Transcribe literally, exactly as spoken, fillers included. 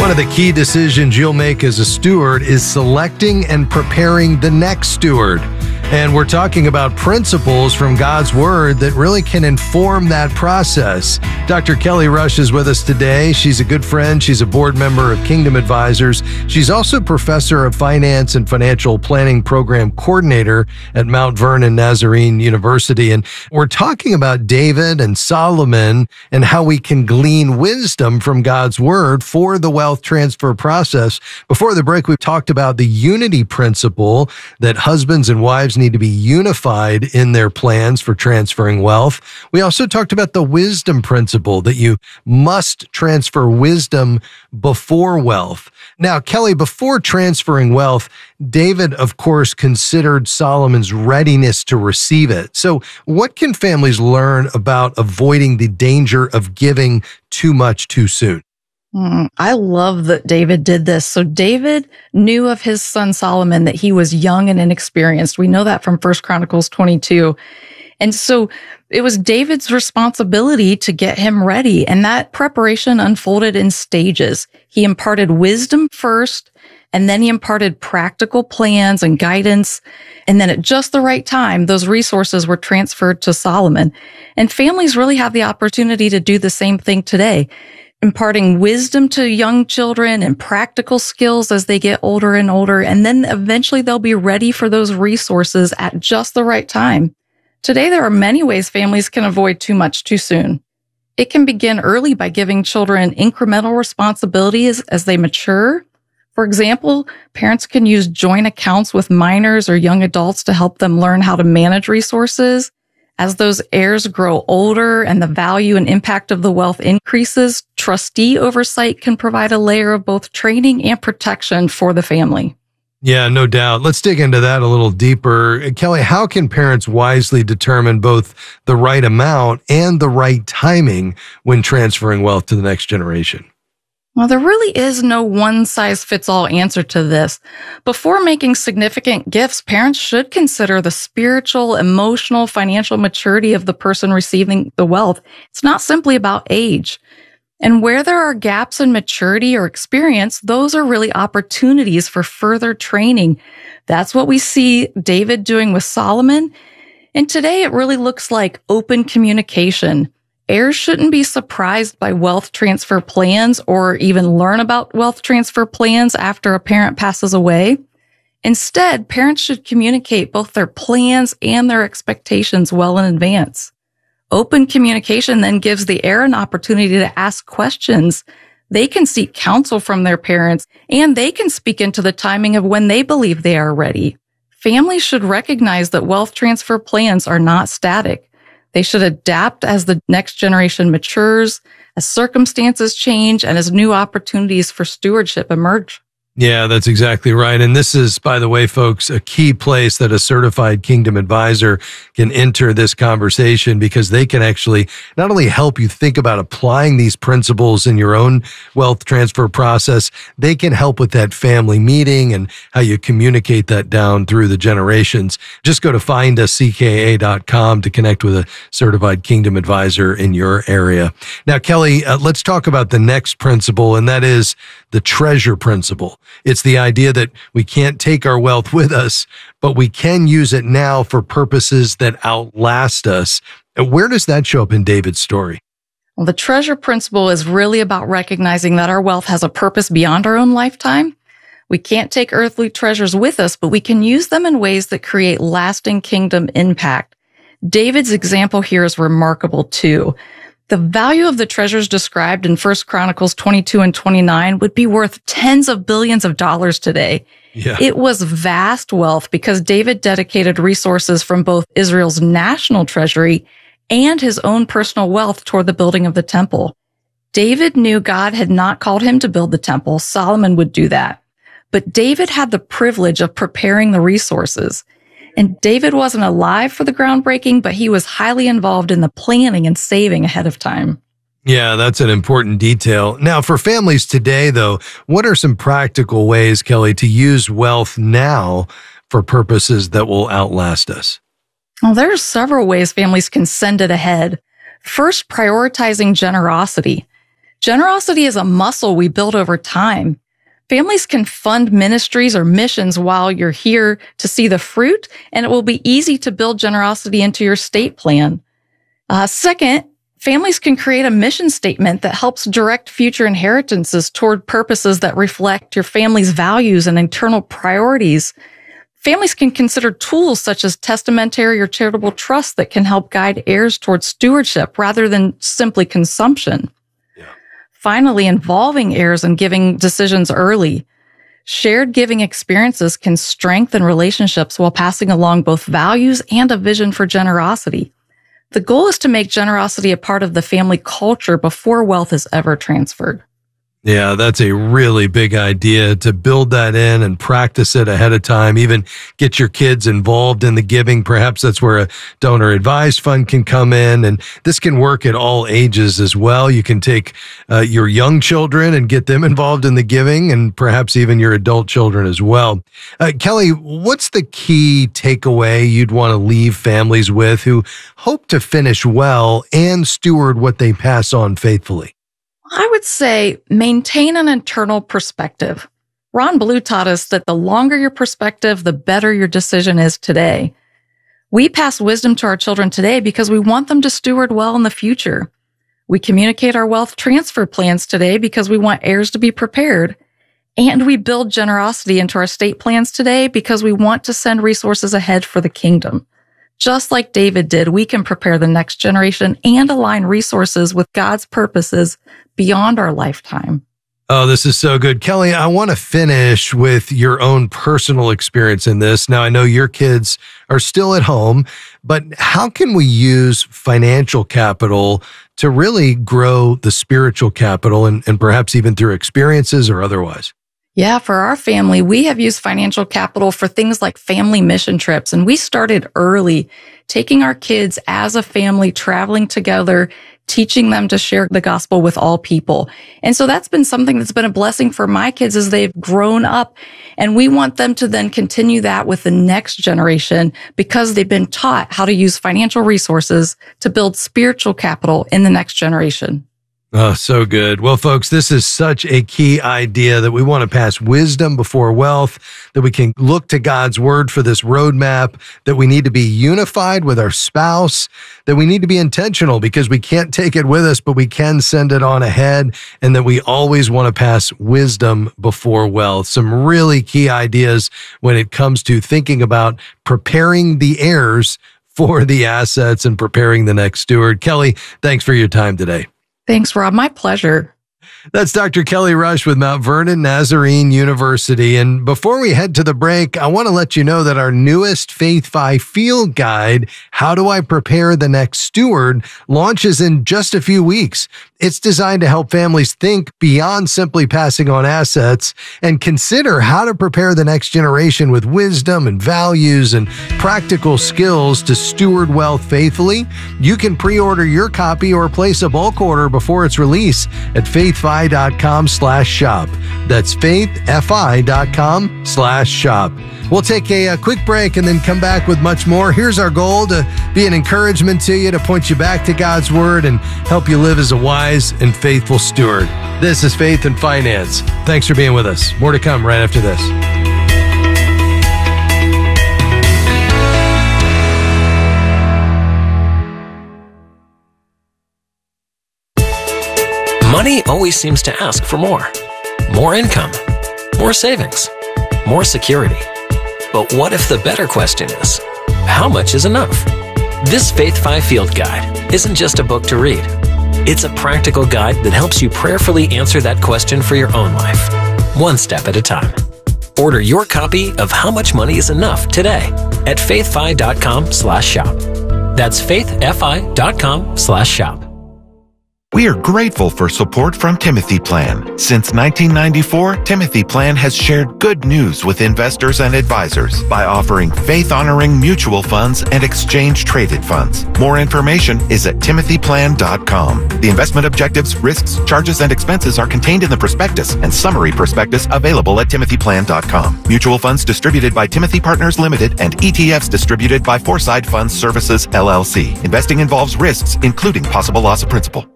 One of the key decisions you'll make as a steward is selecting and preparing the next steward. And we're talking about principles from God's Word that really can inform that process. Doctor Kelly Rush is with us today. She's a good friend. She's a board member of Kingdom Advisors. She's also professor of finance and financial planning program coordinator at Mount Vernon Nazarene University. And we're talking about David and Solomon and how we can glean wisdom from God's Word for the wealth transfer process. Before the break, we talked about the unity principle that husbands and wives need to be unified in their plans for transferring wealth. We also talked about the wisdom principle that you must transfer wisdom before wealth. Now, Kelly, before transferring wealth, David, of course, considered Solomon's readiness to receive it. So what can families learn about avoiding the danger of giving too much too soon? Mm, I love that David did this. So David knew of his son Solomon that he was young and inexperienced. We know that from First Chronicles twenty-two. And so it was David's responsibility to get him ready. And that preparation unfolded in stages. He imparted wisdom first, and then he imparted practical plans and guidance. And then at just the right time, those resources were transferred to Solomon. And families really have the opportunity to do the same thing today, imparting wisdom to young children and practical skills as they get older and older. And then eventually they'll be ready for those resources at just the right time. Today, there are many ways families can avoid too much too soon. It can begin early by giving children incremental responsibilities as they mature. For example, parents can use joint accounts with minors or young adults to help them learn how to manage resources. As those heirs grow older and the value and impact of the wealth increases, trustee oversight can provide a layer of both training and protection for the family. Yeah, no doubt. Let's dig into that a little deeper. Kelly, how can parents wisely determine both the right amount and the right timing when transferring wealth to the next generation? Well, there really is no one-size-fits-all answer to this. Before making significant gifts, parents should consider the spiritual, emotional, financial maturity of the person receiving the wealth. It's not simply about age. And where there are gaps in maturity or experience, those are really opportunities for further training. That's what we see David doing with Solomon. And today it really looks like open communication. Heirs shouldn't be surprised by wealth transfer plans or even learn about wealth transfer plans after a parent passes away. Instead, parents should communicate both their plans and their expectations well in advance. Open communication then gives the heir an opportunity to ask questions. They can seek counsel from their parents, and they can speak into the timing of when they believe they are ready. Families should recognize that wealth transfer plans are not static. They should adapt as the next generation matures, as circumstances change, and as new opportunities for stewardship emerge. Yeah, that's exactly right. And this is, by the way, folks, a key place that a certified Kingdom advisor can enter this conversation, because they can actually not only help you think about applying these principles in your own wealth transfer process, they can help with that family meeting and how you communicate that down through the generations. Just go to find us c k a dot com to connect with a certified Kingdom advisor in your area. Now, Kelly, uh, let's talk about the next principle, and that is the treasure principle. It's the idea that we can't take our wealth with us, but we can use it now for purposes that outlast us. Where does that show up in David's story? Well, the treasure principle is really about recognizing that our wealth has a purpose beyond our own lifetime. We can't take earthly treasures with us, but we can use them in ways that create lasting kingdom impact. David's example here is remarkable too. The value of the treasures described in First Chronicles twenty-two and twenty-nine would be worth tens of billions of dollars today. Yeah. It was vast wealth because David dedicated resources from both Israel's national treasury and his own personal wealth toward the building of the temple. David knew God had not called him to build the temple. Solomon would do that. But David had the privilege of preparing the resources. And David wasn't alive for the groundbreaking, but he was highly involved in the planning and saving ahead of time. Yeah, that's an important detail. Now, for families today, though, what are some practical ways, Kelly, to use wealth now for purposes that will outlast us? Well, there are several ways families can send it ahead. First, prioritizing generosity. Generosity is a muscle we build over time. Families can fund ministries or missions while you're here to see the fruit, and it will be easy to build generosity into your estate plan. Uh, second, families can create a mission statement that helps direct future inheritances toward purposes that reflect your family's values and internal priorities. Families can consider tools such as testamentary or charitable trusts that can help guide heirs towards stewardship rather than simply consumption. Yeah. Finally, involving heirs in giving decisions early. Shared giving experiences can strengthen relationships while passing along both values and a vision for generosity. The goal is to make generosity a part of the family culture before wealth is ever transferred. Yeah, that's a really big idea to build that in and practice it ahead of time. Even get your kids involved in the giving. Perhaps that's where a donor advised fund can come in. And this can work at all ages as well. You can take uh, your young children and get them involved in the giving, and perhaps even your adult children as well. Uh, Kelly, what's the key takeaway you'd want to leave families with who hope to finish well and steward what they pass on faithfully? I would say maintain an internal perspective. Ron Blue taught us that the longer your perspective, the better your decision is today. We pass wisdom to our children today because we want them to steward well in the future. We communicate our wealth transfer plans today because we want heirs to be prepared. And we build generosity into our estate plans today because we want to send resources ahead for the kingdom. Just like David did, we can prepare the next generation and align resources with God's purposes beyond our lifetime. Oh, this is so good. Kelly, I want to finish with your own personal experience in this. Now, I know your kids are still at home, but how can we use financial capital to really grow the spiritual capital and, and perhaps even through experiences or otherwise? Yeah, for our family, we have used financial capital for things like family mission trips. And we started early, taking our kids as a family, traveling together, teaching them to share the gospel with all people. And so that's been something that's been a blessing for my kids as they've grown up. And we want them to then continue that with the next generation because they've been taught how to use financial resources to build spiritual capital in the next generation. Oh, so good. Well, folks, this is such a key idea that we want to pass wisdom before wealth, that we can look to God's word for this roadmap, that we need to be unified with our spouse, that we need to be intentional because we can't take it with us, but we can send it on ahead, and that we always want to pass wisdom before wealth. Some really key ideas when it comes to thinking about preparing the heirs for the assets and preparing the next steward. Kelly, thanks for your time today. Thanks, Rob. My pleasure. That's Doctor Kelly Rush with Mount Vernon Nazarene University. And before we head to the break, I want to let you know that our newest Faith-Fi Field Guide, How Do I Prepare the Next Steward, launches in just a few weeks. It's designed to help families think beyond simply passing on assets and consider how to prepare the next generation with wisdom and values and practical skills to steward wealth faithfully. You can pre-order your copy or place a bulk order before its release at faithfi.com slash shop. That's faithfi.com slash shop. We'll take a, a quick break and then come back with much more. Here's our goal: to be an encouragement to you, to point you back to God's word and help you live as a wise and faithful steward. This is Faith and Finance. Thanks for being with us. More to come right after this. Money always seems to ask for more. More income, more savings, more security. But what if the better question is, how much is enough? This Faith-Fi Field Guide isn't just a book to read. It's a practical guide that helps you prayerfully answer that question for your own life, one step at a time. Order your copy of How Much Money is Enough today at faithfi.com slash shop. That's faithfi.com slash shop. We are grateful for support from Timothy Plan. Since nineteen ninety-four, Timothy Plan has shared good news with investors and advisors by offering faith-honoring mutual funds and exchange-traded funds. More information is at timothy plan dot com. The investment objectives, risks, charges, and expenses are contained in the prospectus and summary prospectus available at timothy plan dot com. Mutual funds distributed by Timothy Partners Limited and E T Fs distributed by Foreside Funds Services, L L C. Investing involves risks, including possible loss of principal.